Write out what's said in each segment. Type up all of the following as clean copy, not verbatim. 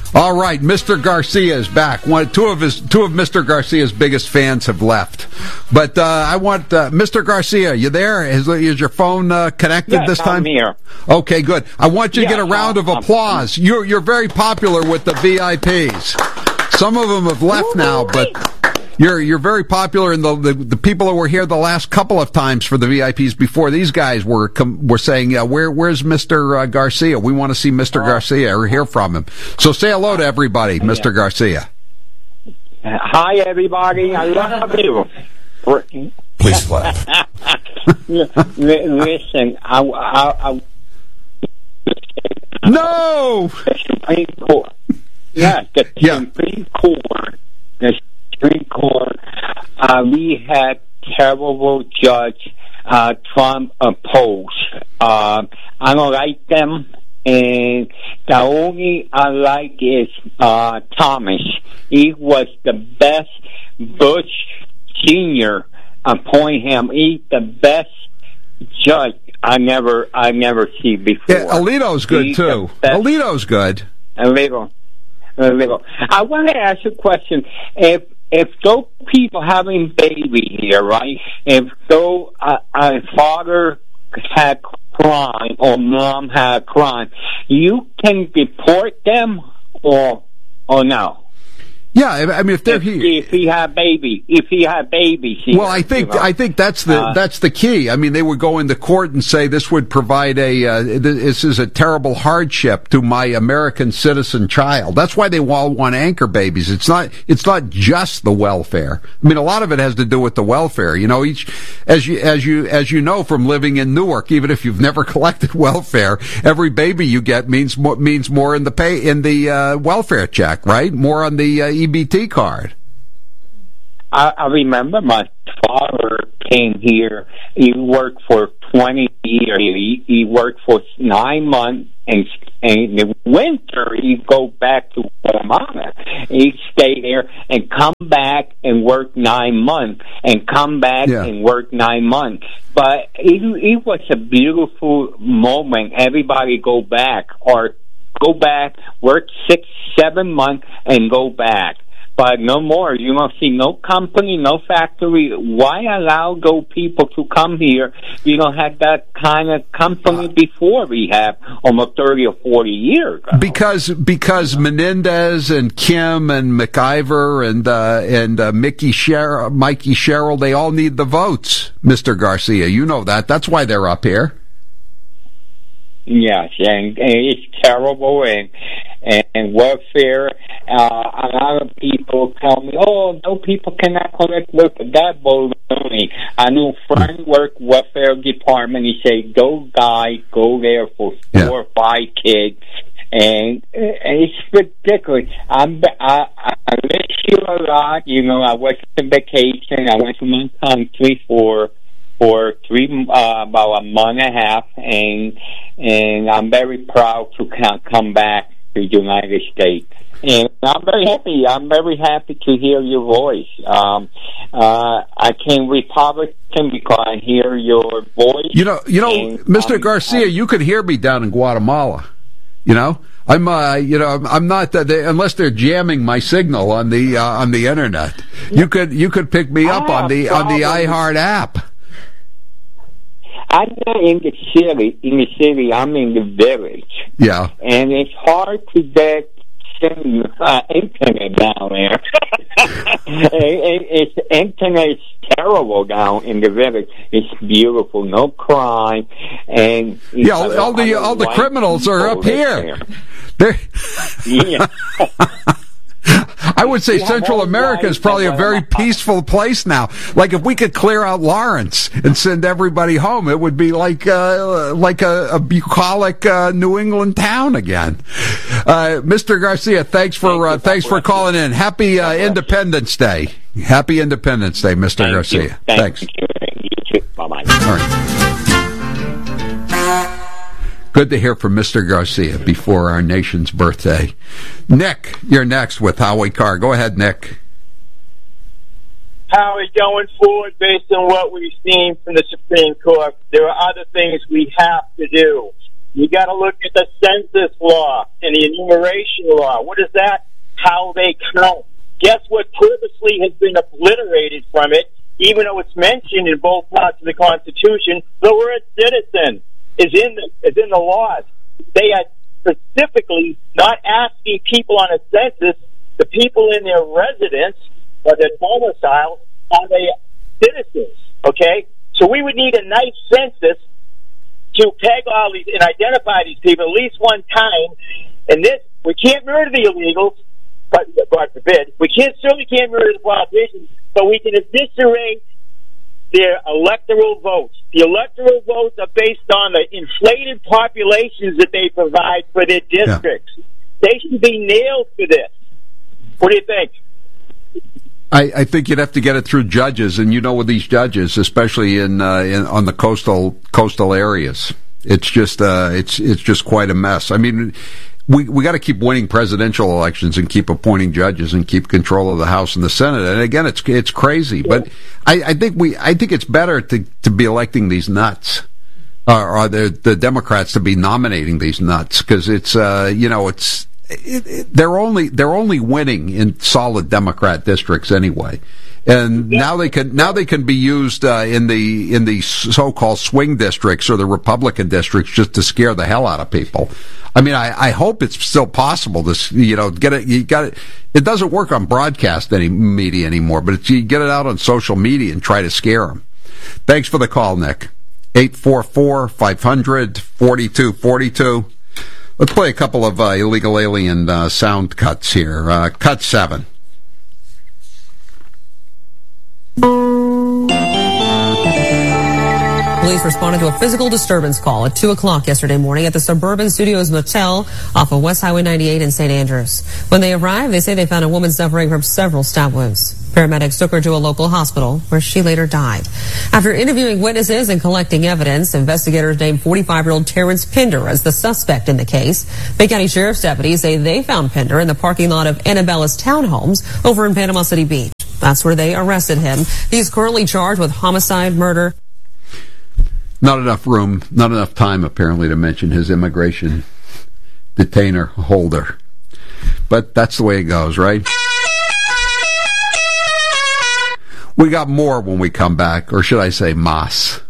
All right, Mr. Garcia is back. Two of Mr. Garcia's biggest fans have left, but I want Mr. Garcia. You there? Is your phone connected this time? I'm here. Okay, good. I want you to get a round of applause. You're very popular with the VIPs. Some of them have left now, but you're very popular, and the people that were here the last couple of times for the VIPs before these guys were saying, where's Mr. Garcia? We want to see Mr. Garcia or hear from him. So say hello to everybody, Mr. Garcia. Hi, everybody. I love you. Please laugh. Listen, I No! The Supreme Court. Yes, the Supreme Court. The Supreme Court. We had terrible judge Trump opposed. I don't like them. And the only I like is Thomas. He was the best. Bush Sr. appoint him. He's the best judge I never see before. Yeah, Alito's good too. Alito's good. Alito. I want to ask a question. If those people having baby here, right? If those a father had crime or mom had crime, you can deport them or no? Yeah, I mean, if they're here, if he had babies, here, well, I think that's the key. I mean, they would go into court and say this would provide this is a terrible hardship to my American citizen child. That's why they all want anchor babies. It's not just the welfare. I mean, a lot of it has to do with the welfare. You know, as you know from living in Newark, even if you've never collected welfare, every baby you get means more in the welfare check, right? More on the EBT card. I remember my father came here. He worked for 20 years. He worked for 9 months, and in the winter he'd go back to Guatemala. He'd stay there and come back and work 9 months, and come back and work 9 months. But it was a beautiful moment. Everybody go back, work 6-7 months, and go back. But no more. You don't see no company, no factory. Why allow those people to come here? You don't have that kind of company before we have almost 30 or 40 years ago. Because Menendez and Kim and McIver and Mikey Sherrill, they all need the votes, Mr. Garcia. You know that. That's why they're up here. Yes, and it's terrible, and welfare. A lot of people tell me, no people cannot collect welfare. That baloney. I know friend work welfare department. He say, those guys go there for 4 or 5 kids, and it's ridiculous. I miss you a lot. You know, I was on vacation. I went to my country for about a month and a half, and I'm very proud to come back to the United States. And I'm very happy. I'm very happy to hear your voice. I came Republican because I hear your voice. You know, Mr. Garcia, you could hear me down in Guatemala. You know, I'm not unless they're jamming my signal on the internet. You could pick me up on the iHeart app. I'm not in the city. I'm in the village. Yeah. And it's hard to get internet down there. Internet is terrible down in the village. It's beautiful, no crime, and all the criminals are up here. Yeah. I would say Central America is probably a very peaceful place now. Like if we could clear out Lawrence and send everybody home, it would be like a bucolic New England town again. Mr. Garcia, thanks for calling in. Happy Independence Day. Happy Independence Day, Mr. Garcia. Thanks. You too. Bye-bye. All right. Good to hear from Mr. Garcia before our nation's birthday. Nick, you're next with Howie Carr. Go ahead, Nick. Howie, going forward, based on what we've seen from the Supreme Court, there are other things we have to do. You got to look at the census law and the enumeration law. What is that? How they count. Guess what purposely has been obliterated from it, even though it's mentioned in both parts of the Constitution? The word citizen is in the laws. They are specifically not asking people on a census, the people in their residence or their domicile, are they citizens? Okay? So we would need a nice census to peg all these and identify these people at least one time. And this, we can't murder the illegals, but God forbid. We certainly can't murder the politicians, but we can eviscerate their electoral votes. The electoral votes are based on the inflated populations that they provide for their districts. Yeah. They should be nailed for this. What do you think? I think you'd have to get it through judges, and with these judges, especially in on the coastal areas, it's just quite a mess. I mean, we got to keep winning presidential elections and keep appointing judges and keep control of the House and the Senate. And again, it's crazy, but I think it's better to be electing these nuts, or the Democrats to be nominating these nuts, because it's they're only winning in solid Democrat districts anyway, and now they can be used in the so-called swing districts or the Republican districts just to scare the hell out of people. I mean, I hope it's still possible to get it. You got it. It doesn't work on broadcast media anymore, but you get it out on social media and try to scare them. Thanks for the call, Nick. 844-500-4242. Let's play a couple of illegal alien sound cuts here. Cut 7. Police responded to a physical disturbance call at 2 o'clock yesterday morning at the Suburban Studios Motel off of West Highway 98 in St. Andrews. When they arrived, they say they found a woman suffering from several stab wounds. Paramedics took her to a local hospital where she later died. After interviewing witnesses and collecting evidence, investigators named 45-year-old Terrence Pinder as the suspect in the case. Bay County Sheriff's deputies say they found Pinder in the parking lot of Annabella's townhomes over in Panama City Beach. That's where they arrested him. He's currently charged with homicide, murder. Not enough room, not enough time, apparently, to mention his immigration detainer holder. But that's the way it goes, right? We got more when we come back, or should I say mas.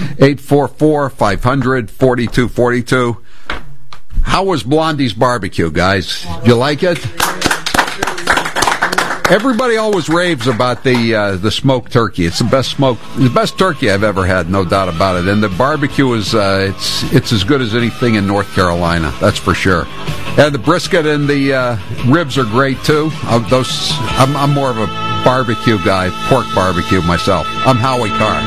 844-500-4242. How was Blondie's barbecue, guys? You like it? Everybody always raves about the smoked turkey. It's the best turkey I've ever had, no doubt about it. And the barbecue is it's as good as anything in North Carolina, that's for sure. And the brisket and the ribs are great too. I'm more of a barbecue guy, pork barbecue myself. I'm Howie Carr.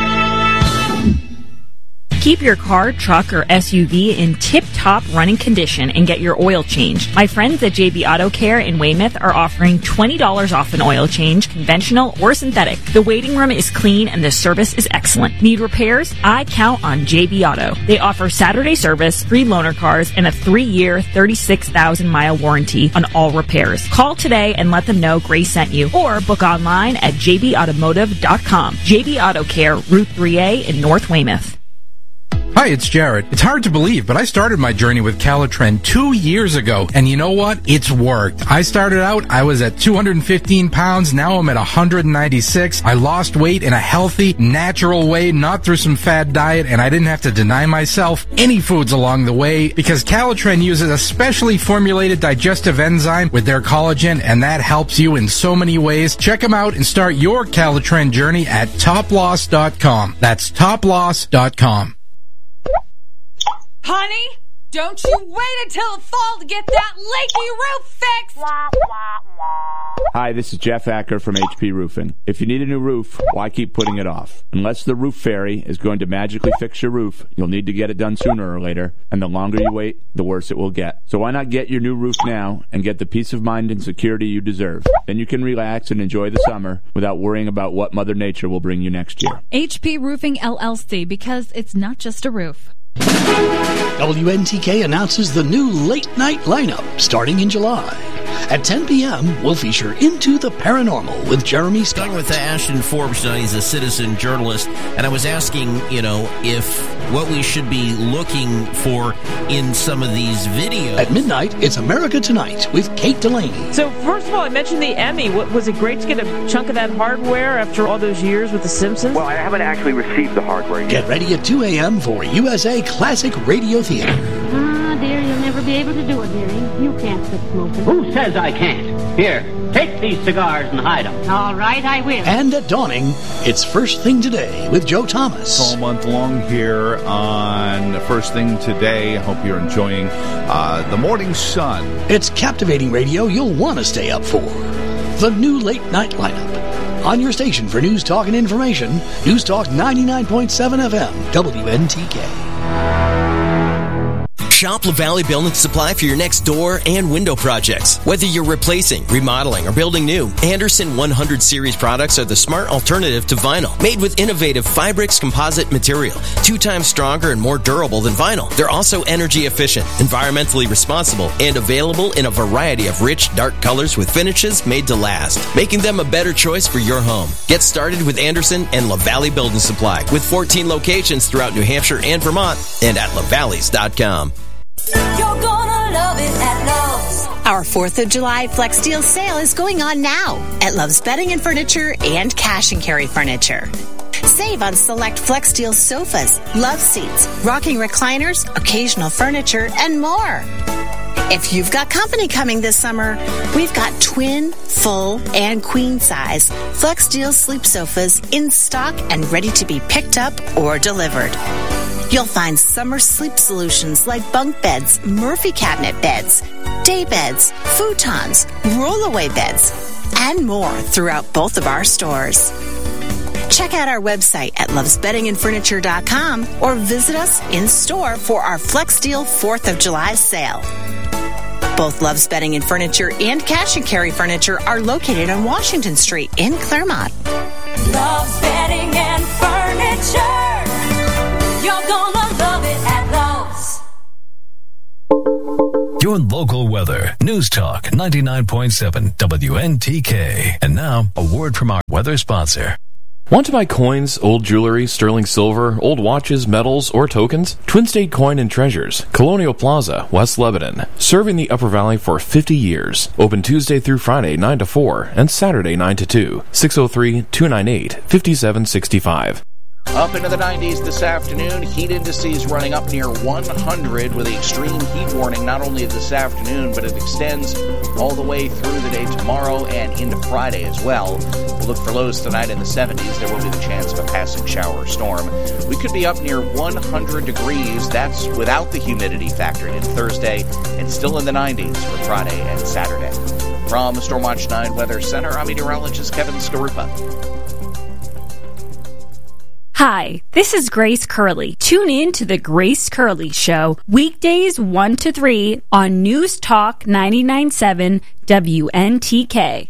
Keep your car, truck, or SUV in tip-top running condition and get your oil changed. My friends at JB Auto Care in Weymouth are offering $20 off an oil change, conventional or synthetic. The waiting room is clean and the service is excellent. Need repairs? I count on JB Auto. They offer Saturday service, free loaner cars, and a 3-year, 36,000-mile warranty on all repairs. Call today and let them know Grace sent you, or book online at jbautomotive.com. JB Auto Care, Route 3A in North Weymouth. Hi, it's Jared. It's hard to believe, but I started my journey with Calitren 2 years ago, and you know what? It's worked. I started out, I was at 215 pounds, now I'm at 196. I lost weight in a healthy, natural way, not through some fad diet, and I didn't have to deny myself any foods along the way, because Calitren uses a specially formulated digestive enzyme with their collagen, and that helps you in so many ways. Check them out and start your Calitren journey at toploss.com. That's toploss.com. Honey, don't you wait until the fall to get that leaky roof fixed! Hi, this is Jeff Acker from HP Roofing. If you need a new roof, why keep putting it off? Unless the roof fairy is going to magically fix your roof, you'll need to get it done sooner or later, and the longer you wait, the worse it will get. So why not get your new roof now and get the peace of mind and security you deserve? Then you can relax and enjoy the summer without worrying about what Mother Nature will bring you next year. HP Roofing LLC, because it's not just a roof. WNTK announces the new late night lineup starting in July. At 10 p.m., we'll feature Into the Paranormal with Jeremy Scott. Talking with Ashton Forbes tonight. He's a citizen journalist, and I was asking, if what we should be looking for in some of these videos. At midnight, it's America Tonight with Kate Delaney. So, first of all, I mentioned the Emmy. Was it great to get a chunk of that hardware after all those years with The Simpsons? Well, I haven't actually received the hardware yet. Get ready at 2 a.m. for USA Classic Radio Theater. Dear, you'll never be able to do it, dearie. You can't quit smoking. Who says I can't? Here, take these cigars and hide them. All right, I will. And at dawning, it's First Thing Today with Joe Thomas. All month long here on First Thing Today. I hope you're enjoying the morning sun. It's captivating radio you'll want to stay up for. The new late night lineup. On your station for news, talk, and information, News Talk 99.7 FM, WNTK. Shop LaValle Building Supply for your next door and window projects. Whether you're replacing, remodeling, or building new, Anderson 100 Series products are the smart alternative to vinyl. Made with innovative Fibrix composite material, 2 times stronger and more durable than vinyl. They're also energy efficient, environmentally responsible, and available in a variety of rich, dark colors with finishes made to last, making them a better choice for your home. Get started with Anderson and LaValle Building Supply with 14 locations throughout New Hampshire and Vermont and at lavalleys.com. You're gonna love it at Love's. Our 4th of July Flex Deal sale is going on now at Love's Bedding and Furniture and Cash and Carry Furniture. Save on select Flex Deal sofas, love seats, rocking recliners, occasional furniture, and more. If you've got company coming this summer, we've got twin, full, and queen size Flex Deal sleep sofas in stock and ready to be picked up or delivered. You'll find summer sleep solutions like bunk beds, Murphy cabinet beds, day beds, futons, rollaway beds, and more throughout both of our stores. Check out our website at lovesbeddingandfurniture.com or visit us in store for our Flex Deal 4th of July sale. Both Love's Bedding and Furniture and Cash and Carry Furniture are located on Washington Street in Claremont. Love's Bedding and Furniture. You're gonna love it at Love's. Your local weather. News Talk 99.7 WNTK. And now, a word from our weather sponsor. Want to buy coins, old jewelry, sterling silver, old watches, metals, or tokens? Twin State Coin and Treasures, Colonial Plaza, West Lebanon. Serving the Upper Valley for 50 years. Open Tuesday through Friday 9 to 4 and Saturday 9 to 2. 603-298-5765. Up into the 90s this afternoon. Heat indices running up near 100 with the extreme heat warning not only this afternoon, but it extends all the way through the day tomorrow and into Friday as well. We'll look for lows tonight in the 70s. There will be the chance of a passing shower or storm. We could be up near 100 degrees. That's without the humidity factored in Thursday, and still in the 90s for Friday and Saturday. From the Stormwatch 9 Weather Center, I'm meteorologist Kevin Skarupa. Hi, this is Grace Curley. Tune in to The Grace Curley Show, weekdays 1 to 3 on News Talk 99.7 WNTK.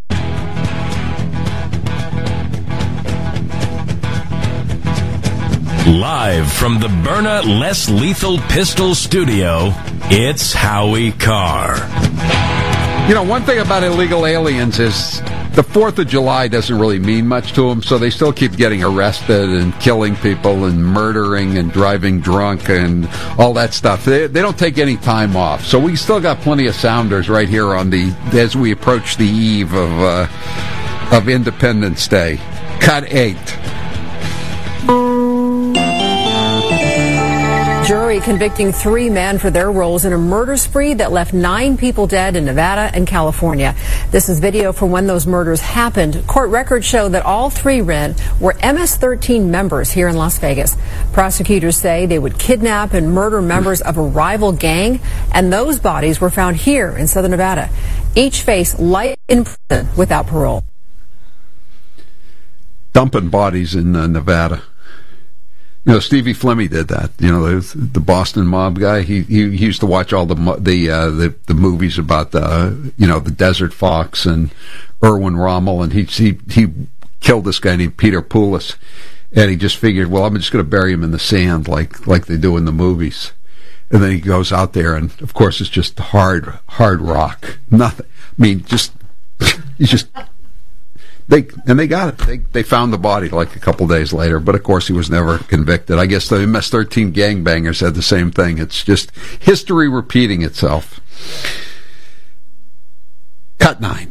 Live from the Byrna Less Lethal Pistol Studio, it's Howie Carr. You know, one thing about illegal aliens is the 4th of July doesn't really mean much to them, so they still keep getting arrested and killing people and murdering and driving drunk and all that stuff. They don't take any time off. So we still got plenty of sounders right here on as we approach the eve of Independence Day. Cut 8. Jury convicting 3 men for their roles in a murder spree that left 9 people dead in Nevada and California. This is video from when those murders happened. Court records show that all 3 men were MS-13 members here in Las Vegas. Prosecutors say they would kidnap and murder members of a rival gang, and those bodies were found here in southern Nevada. Each face life in prison without parole. Dumping bodies in Nevada. You know, Stevie Flemmi did that. You know, the Boston mob guy. He used to watch all the movies about the Desert Fox and Erwin Rommel, and he killed this guy named Peter Poulos, and he just figured, well, I'm just going to bury him in the sand like they do in the movies. And then he goes out there, and of course it's just hard rock. Nothing. I mean, they got it. They found the body like a couple days later, but of course he was never convicted. I guess the MS-13 gangbangers had the same thing. It's just history repeating itself. Cut 9.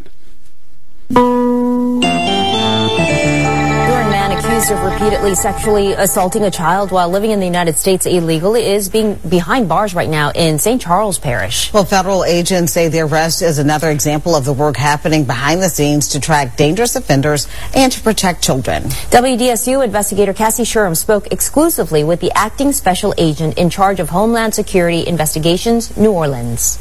Accused of repeatedly sexually assaulting a child while living in the United States illegally is being behind bars right now in St. Charles Parish. Well, federal agents say the arrest is another example of the work happening behind the scenes to track dangerous offenders and to protect children. WDSU investigator Cassie Sherham spoke exclusively with the acting special agent in charge of Homeland Security Investigations, New Orleans.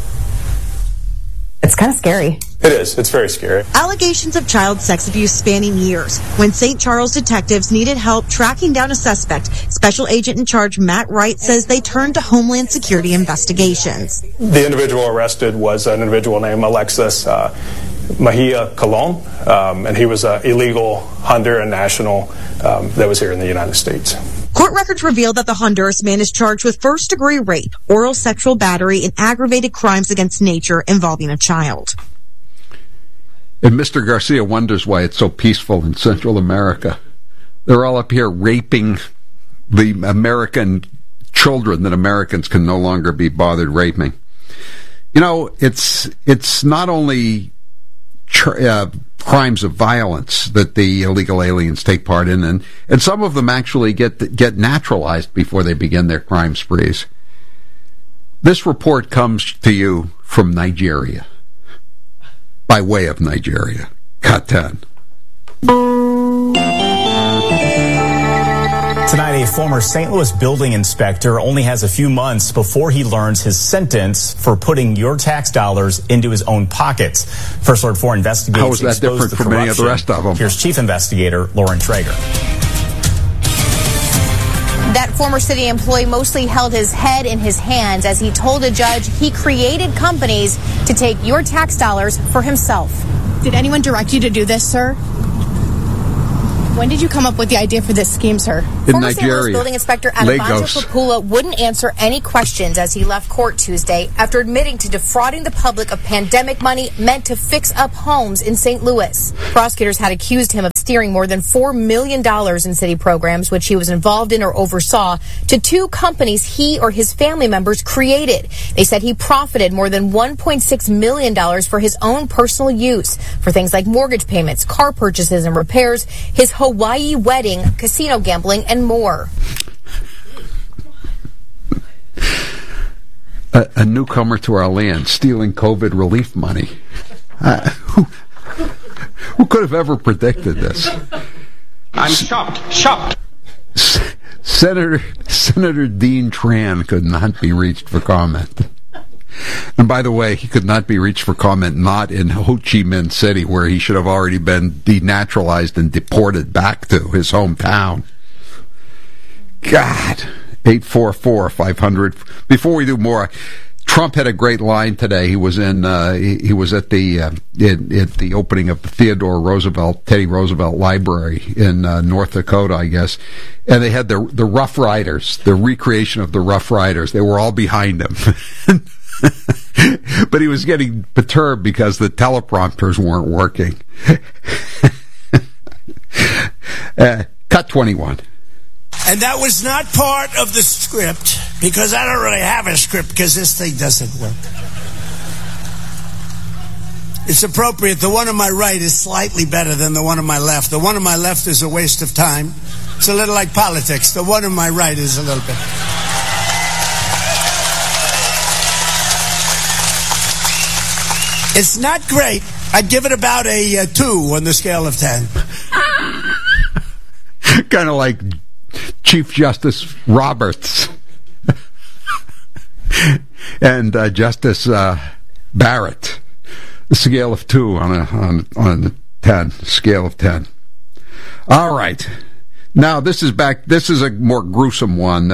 It's kind of scary. It is. It's very scary. Allegations of child sex abuse spanning years. When St. Charles detectives needed help tracking down a suspect, Special Agent in Charge Matt Wright says they turned to Homeland Security Investigations. The individual arrested was an individual named Alexis Mejia Colon, and he was an illegal Honduran national that was here in the United States. Court records reveal that the Honduras man is charged with first-degree rape, oral sexual battery, and aggravated crimes against nature involving a child. And Mr. Garcia wonders why it's so peaceful in Central America. They're all up here raping the American children that Americans can no longer be bothered raping. You know, it's not only crimes of violence that the illegal aliens take part in, and some of them actually get naturalized before they begin their crime sprees. This report comes to you from Nigeria, by way of Nigeria. Cut 10. Tonight, a former St. Louis building inspector only has a few months before he learns his sentence for putting your tax dollars into his own pockets. First Alert 4 investigates. How is that different from any of the rest of them? Here's Chief Investigator Lauren Traeger. That former city employee mostly held his head in his hands as he told a judge he created companies to take your tax dollars for himself. Did anyone direct you to do this, sir? When did you come up with the idea for this scheme, sir? In Nigeria, building inspector Anabanjo Papula wouldn't answer any questions as he left court Tuesday after admitting to defrauding the public of pandemic money meant to fix up homes in St. Louis. Prosecutors had accused him of steering more than $4 million in city programs, which he was involved in or oversaw, to two companies he or his family members created. They said he profited more than $1.6 million for his own personal use for things like mortgage payments, car purchases and repairs, his Hawaii wedding, casino gambling, and more. A newcomer to our land stealing COVID relief money. Who could have ever predicted this? I'm shocked. Senator Dean Tran could not be reached for comment. And by the way, he could not be reached for comment not in Ho Chi Minh City, where he should have already been denaturalized and deported back to his hometown. God. 844-500. Before we do more, Trump had a great line today. He was in. He was at the at the opening of the Teddy Roosevelt Library in North Dakota, I guess, and they had the Rough Riders, the recreation of the Rough Riders. They were all behind him. But he was getting perturbed because the teleprompters weren't working. Cut 21. And that was not part of the script, because I don't really have a script, because this thing doesn't work. It's appropriate. The one on my right is slightly better than the one on my left. The one on my left is a waste of time. It's a little like politics. The one on my right is a little bit... It's not great. I'd give it about a 2 on the scale of 10. Kind of like Chief Justice Roberts and Justice Barrett. The scale of 2 on a 10. Scale of 10. All right. Now this is back. This is a more gruesome one.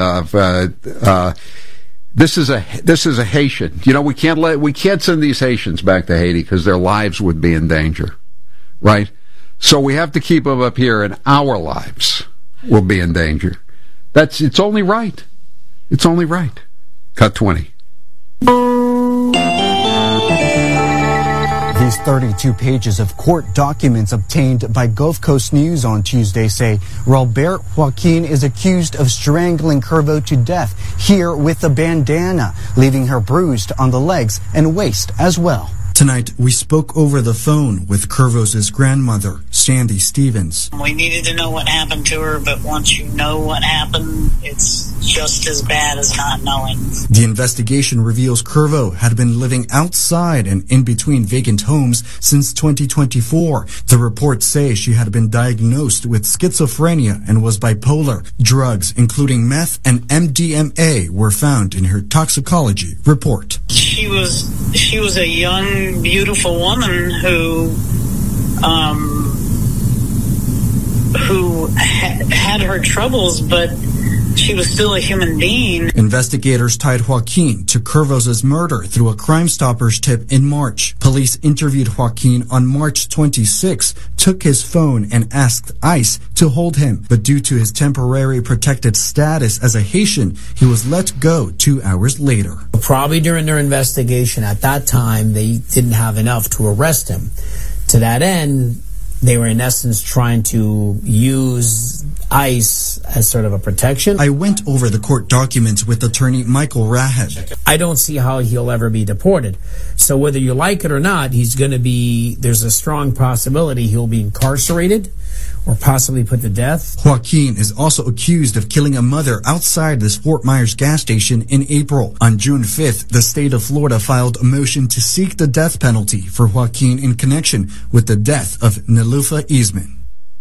This is a Haitian. You know, we can't send these Haitians back to Haiti because their lives would be in danger, right? So we have to keep them up here, and our lives will be in danger. It's only right. It's only right. Cut 20. These 32 pages of court documents obtained by Gulf Coast News on Tuesday say Robert Joaquin is accused of strangling Curvo to death, here with a bandana, leaving her bruised on the legs and waist as well. Tonight, we spoke over the phone with Curvos' grandmother, Sandy Stevens. We needed to know what happened to her, but once you know what happened, it's just as bad as not knowing. The investigation reveals Curvo had been living outside and in between vacant homes since 2024. The reports say she had been diagnosed with schizophrenia and was bipolar. Drugs, including meth and MDMA, were found in her toxicology report. She was a young, beautiful woman who had her troubles, but she was still a human being. Investigators tied Joaquin to Curvos' murder through a Crime Stoppers tip in March. Police interviewed Joaquin on March 26, took his phone and asked ICE to hold him. But due to his temporary protected status as a Haitian, he was let go 2 hours later. Probably during their investigation at that time, they didn't have enough to arrest him. To that end, they were in essence trying to use ICE as sort of a protection. I went over the court documents with attorney Michael Rahed. I don't see how he'll ever be deported. So whether you like it or not, there's a strong possibility he'll be incarcerated or possibly put to death. Joaquin is also accused of killing a mother outside this Fort Myers gas station in April. On June 5th, the state of Florida filed a motion to seek the death penalty for Joaquin in connection with the death of Nilufa Eastman.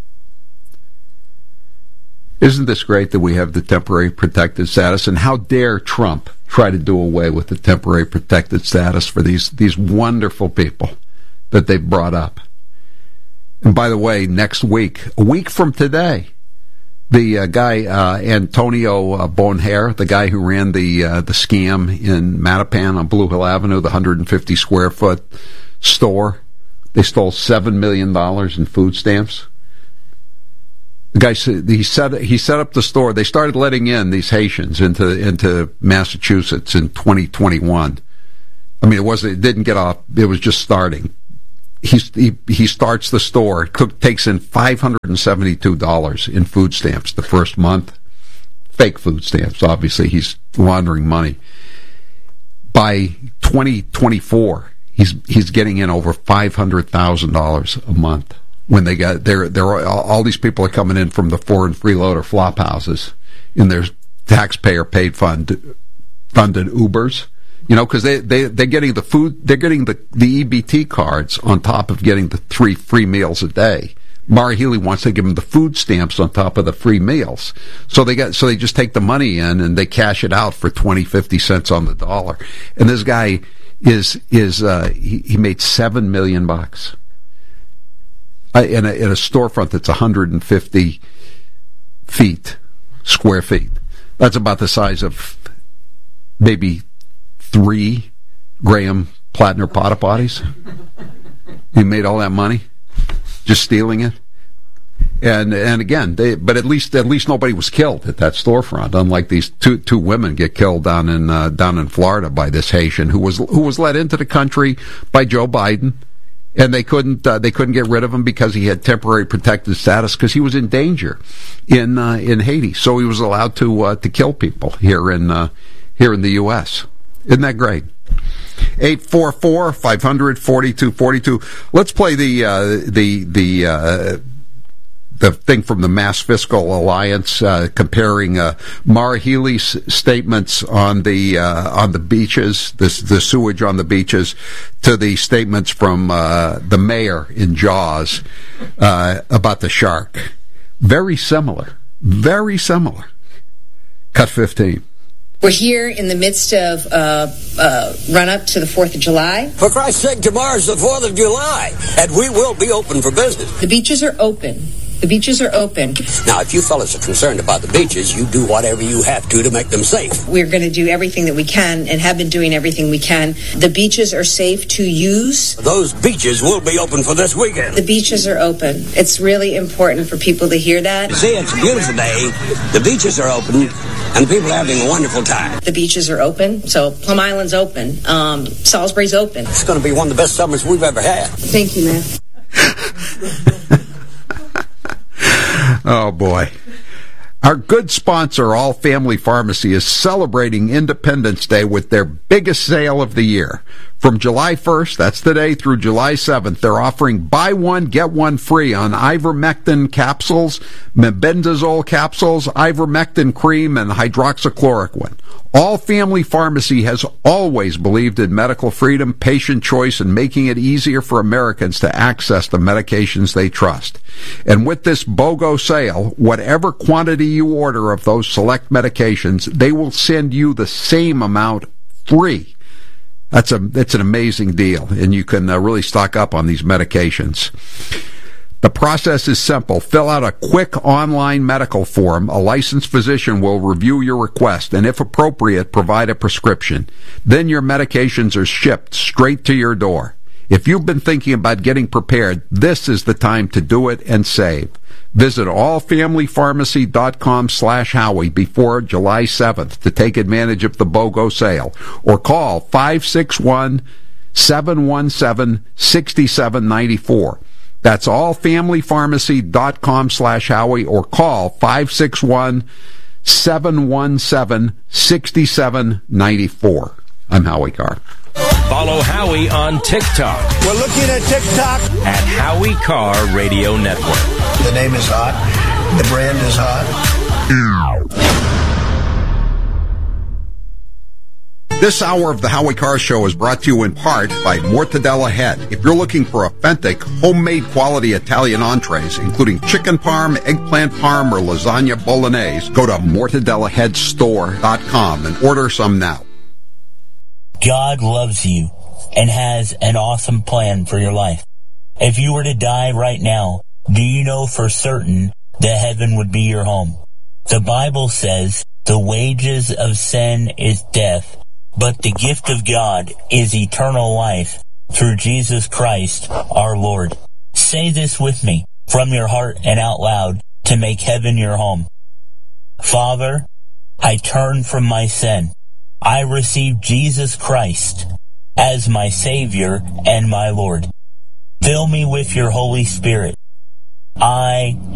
Isn't this great that we have the temporary protected status? And how dare Trump try to do away with the temporary protected status for these wonderful people that they've brought up? And by the way, next week, a week from today, the guy Antonio Bonhair, the guy who ran the scam in Mattapan on Blue Hill Avenue, the 150 square foot store, they stole $7 million in food stamps. The guy said he set up the store. They started letting in these Haitians into Massachusetts in 2021. I mean, it didn't get off. It was just starting. He starts the store. Takes in $572 in food stamps the first month. Fake food stamps. Obviously, he's laundering money. By 2024, he's getting in over $500,000 a month. When they got all these people are coming in from the foreign freeloader flop houses in their taxpayer paid funded Ubers, because they're getting the food, they're getting the EBT cards on top of getting the 3 free meals a day. Maura Healey wants to give them the food stamps on top of the free meals. So they just take the money in and they cash it out for 20, 50 cents on the dollar. And this guy he made $7 million in a storefront that's 150 square feet. That's about the size of maybe 3 Graham Plattner Porta Potties. He made all that money just stealing it. And again, but at least nobody was killed at that storefront. Unlike these two women get killed down in Florida by this Haitian who was let into the country by Joe Biden. And they couldn't get rid of him because he had temporary protected status because he was in danger in Haiti. So he was allowed to kill people here in the U.S. Isn't that great? 844-500-4242. Let's play the thing from the Mass Fiscal Alliance comparing Maura Healey's statements on the beaches, the sewage on the beaches, to the statements from the mayor in Jaws about the shark. Very similar. Very similar. Cut 15. We're here in the midst of run-up to the 4th of July. For Christ's sake, tomorrow's the 4th of July, and we will be open for business. The beaches are open, The beaches are open. Now, if you fellas are concerned about the beaches, you do whatever you have to make them safe. We're going to do everything that we can and have been doing everything we can. The beaches are safe to use. Those beaches will be open for this weekend. The beaches are open. It's really important for people to hear that. You see, it's a beautiful day. The beaches are open, and people are having a wonderful time. The beaches are open, so Plum Island's open. Salisbury's open. It's going to be one of the best summers we've ever had. Thank you, man. Oh, boy. Our good sponsor, All Family Pharmacy, is celebrating Independence Day with their biggest sale of the year. From July 1st, that's today, through July 7th, they're offering buy one, get one free on ivermectin capsules, mebendazole capsules, ivermectin cream, and hydroxychloroquine. All Family Pharmacy has always believed in medical freedom, patient choice, and making it easier for Americans to access the medications they trust. And with this BOGO sale, whatever quantity you order of those select medications, they will send you the same amount free. It's an amazing deal, and you can really stock up on these medications. The process is simple. Fill out a quick online medical form. A licensed physician will review your request and, if appropriate, provide a prescription. Then your medications are shipped straight to your door. If you've been thinking about getting prepared, this is the time to do it and save. Visit allfamilypharmacy.com/Howie before July 7th to take advantage of the BOGO sale, or call 561-717-6794. That's allfamilypharmacy.com/Howie, or call 561-717-6794. I'm Howie Carr. Follow Howie on TikTok. We're looking at TikTok. At Howie Carr Radio Network. The name is hot. The brand is hot. This hour of the Howie Carr Show is brought to you in part by Mortadella Head. If you're looking for authentic, homemade quality Italian entrees, including chicken parm, eggplant parm, or lasagna bolognese, go to mortadellaheadstore.com and order some now. God loves you and has an awesome plan for your life. If you were to die right now, do you know for certain that heaven would be your home? The Bible says the wages of sin is death, but the gift of God is eternal life through Jesus Christ our Lord. Say this with me from your heart and out loud to make heaven your home. Father, I turn from my sin. I receive Jesus Christ as my Savior and my Lord. Fill me with your Holy Spirit. I